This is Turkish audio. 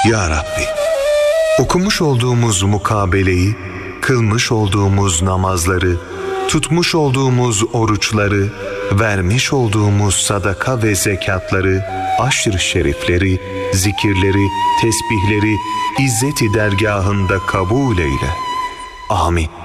Ya Rabbi, okumuş olduğumuz mukabeleyi, kılmış olduğumuz namazları, tutmuş olduğumuz oruçları, vermiş olduğumuz sadaka ve zekatları, aşr-ı şerifleri, zikirleri, tesbihleri, İzzet-i dergahında kabul eyle. Amin.